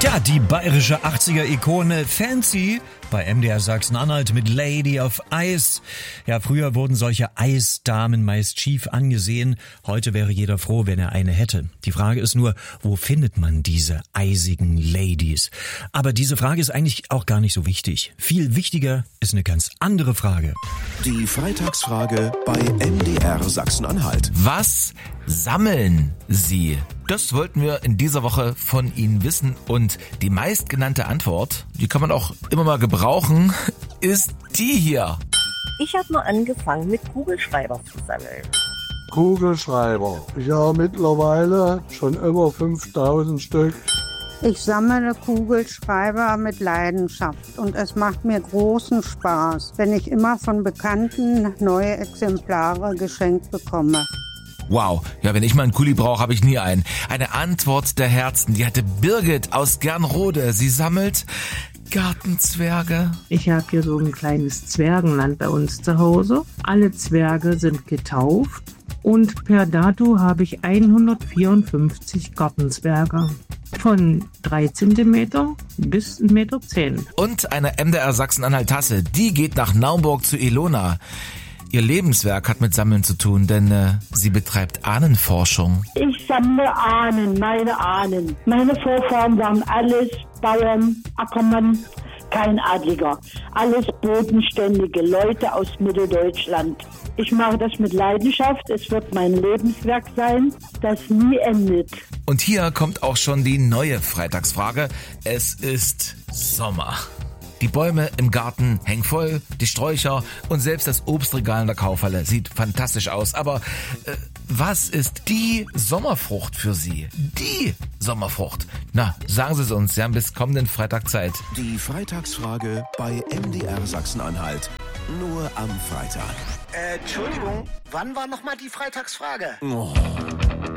Ja, die bayerische 80er-Ikone Fancy bei MDR Sachsen-Anhalt mit Lady of Ice. Ja, früher wurden solche Eisdamen meist schief angesehen. Heute wäre jeder froh, wenn er eine hätte. Die Frage ist nur, wo findet man diese eisigen Ladies? Aber diese Frage ist eigentlich auch gar nicht so wichtig. Viel wichtiger ist eine ganz andere Frage. Die Freitagsfrage bei MDR Sachsen-Anhalt. Was sammeln Sie? Das wollten wir in dieser Woche von Ihnen wissen. Und die meistgenannte Antwort, die kann man auch immer mal gebrauchen, ist die hier. Ich habe mal angefangen mit Kugelschreiber zu sammeln. Kugelschreiber. Ich habe mittlerweile schon über 5000 Stück. Ich sammle Kugelschreiber mit Leidenschaft und es macht mir großen Spaß, wenn ich immer von Bekannten neue Exemplare geschenkt bekomme. Wow, ja, wenn ich mal einen Kuli brauche, habe ich nie einen. Eine Antwort der Herzen, die hatte Birgit aus Gernrode. Sie sammelt Gartenzwerge. Ich habe hier so ein kleines Zwergenland bei uns zu Hause. Alle Zwerge sind getauft und per dato habe ich 154 Gartenzwerge. Von 3 cm bis 1,10 Meter. Und eine MDR Sachsen-Anhalt-Tasse, die geht nach Naumburg zu Ilona. Ihr Lebenswerk hat mit Sammeln zu tun, denn sie betreibt Ahnenforschung. Ich sammle Ahnen, meine Ahnen. Meine Vorfahren waren alles Bauern, Ackermann, kein Adliger. Alles bodenständige Leute aus Mitteldeutschland. Ich mache das mit Leidenschaft. Es wird mein Lebenswerk sein, das nie endet. Und hier kommt auch schon die neue Freitagsfrage. Es ist Sommer. Die Bäume im Garten hängen voll, die Sträucher und selbst das Obstregal in der Kaufhalle sieht fantastisch aus. Aber was ist die Sommerfrucht für Sie? Die Sommerfrucht. Na, sagen Sie es uns. Sie haben bis kommenden Freitag Zeit. Die Freitagsfrage bei MDR Sachsen-Anhalt. Nur am Freitag. Entschuldigung, wann war nochmal die Freitagsfrage? Oh.